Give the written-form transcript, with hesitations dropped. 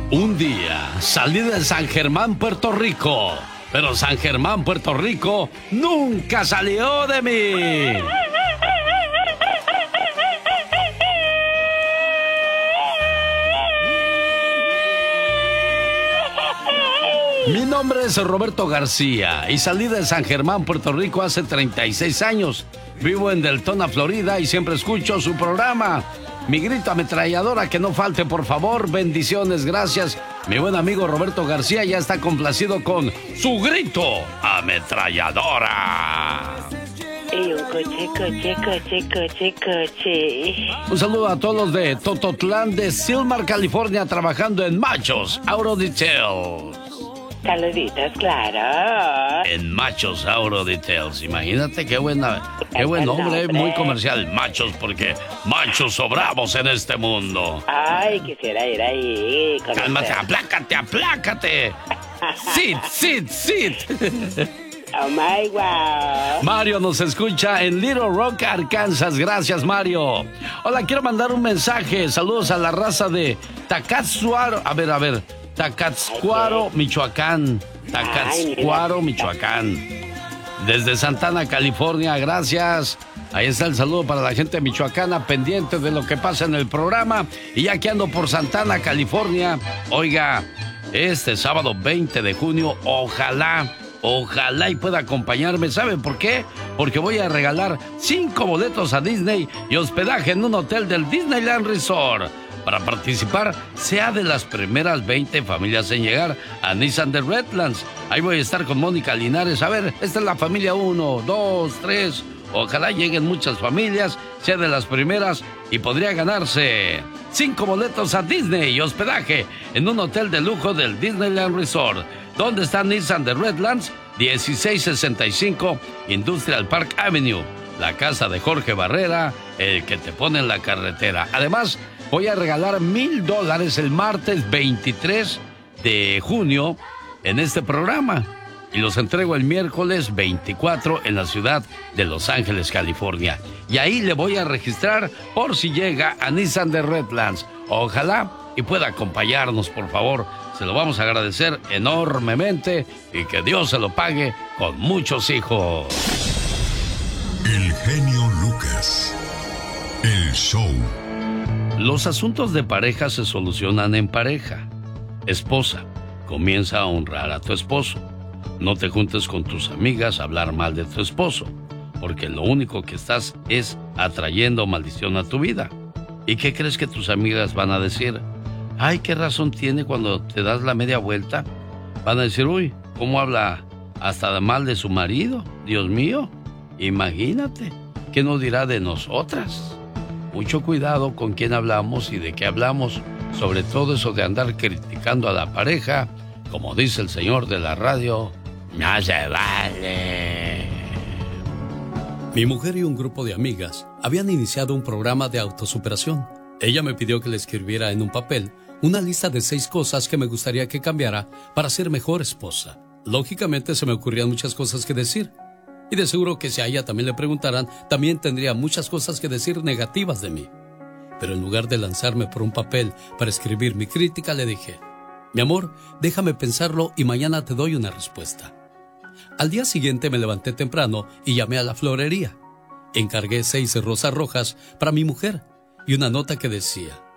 Un día salí de San Germán, Puerto Rico, pero San Germán, Puerto Rico nunca salió de mí. Mi nombre es Roberto García y salí de San Germán, Puerto Rico hace 36 años. Vivo en Deltona, Florida y siempre escucho su programa. Mi grito ametralladora, que no falte, por favor. Bendiciones, gracias. Mi buen amigo Roberto García ya está complacido con su grito ametralladora. Y un coche. Un saludo a todos los de Tototlán de Silmar, California, trabajando en Machos Auto Details. Saluditos, claro. En Machos Auto Details. Imagínate qué buen nombre, muy comercial. Machos, porque machos sobramos en este mundo. Ay, quisiera ir ahí. Cálmate, aplácate. Sit. Oh my wow. Mario nos escucha en Little Rock, Arkansas. Gracias, Mario. Hola, quiero mandar un mensaje. Saludos a la raza de Tacatscuaro. A ver. Tacatscuaro, Michoacán. Michoacán. Desde Santana, California, gracias. Ahí está el saludo para la gente michoacana, pendiente de lo que pasa en el programa. Y ya que ando por Santana, California, oiga, este sábado 20 de junio, ojalá y pueda acompañarme. ¿Saben por qué? Porque voy a regalar 5 boletos a Disney y hospedaje en un hotel del Disneyland Resort. Para participar, sea de las primeras 20 familias en llegar a Nissan de Redlands. Ahí voy a estar con Mónica Linares. A ver, esta es la familia 1, 2, 3. Ojalá lleguen muchas familias, sea de las primeras y podría ganarse 5 boletos a Disney y hospedaje en un hotel de lujo del Disneyland Resort. ¿Dónde está Nissan de Redlands? 1665 Industrial Park Avenue. La casa de Jorge Barrera, el que te pone en la carretera. Además, voy a regalar $1,000 el martes 23 de junio en este programa. Y los entrego el miércoles 24 en la ciudad de Los Ángeles, California. Y ahí le voy a registrar por si llega a Nissan de Redlands. Ojalá y pueda acompañarnos, por favor. Se lo vamos a agradecer enormemente y que Dios se lo pague con muchos hijos. El genio Lucas. El show. Los asuntos de pareja se solucionan en pareja. Esposa, comienza a honrar a tu esposo. No te juntes con tus amigas a hablar mal de tu esposo, porque lo único que estás es atrayendo maldición a tu vida. ¿Y qué crees que tus amigas van a decir? Ay, ¿qué razón tiene cuando te das la media vuelta? Van a decir, uy, ¿cómo habla hasta mal de su marido? Dios mío, imagínate, ¿qué nos dirá de nosotras? Mucho cuidado con quién hablamos y de qué hablamos, sobre todo eso de andar criticando a la pareja, como dice el señor de la radio, no se vale. Mi mujer y un grupo de amigas habían iniciado un programa de autosuperación. Ella me pidió que le escribiera en un papel una lista de 6 cosas que me gustaría que cambiara para ser mejor esposa. Lógicamente se me ocurrían muchas cosas que decir. Y de seguro que si a ella también le preguntaran, también tendría muchas cosas que decir negativas de mí. Pero en lugar de lanzarme por un papel para escribir mi crítica, le dije, mi amor, déjame pensarlo y mañana te doy una respuesta. Al día siguiente me levanté temprano y llamé a la florería. Encargué 6 rosas rojas para mi mujer y una nota que decía,